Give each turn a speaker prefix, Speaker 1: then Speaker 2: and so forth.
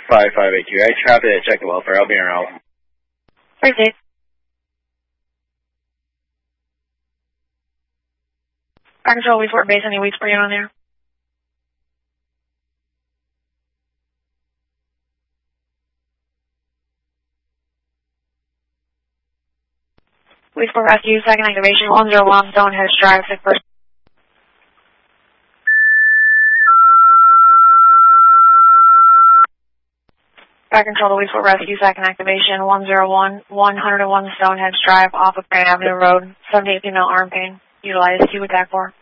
Speaker 1: 5582. I traffic to check the welfare. I'll be around.
Speaker 2: Right, Dave. Fire Control, we Fort Base, any weeks for you on there? Weeks for rescue, second activation, 101 Stonehenge Drive, 6th. Fire Control to Weeksville Rescue, second activation, 101 Stonehenge Drive, off of Grand Avenue Road, 78 female arm pain. Utilize Q attack 4.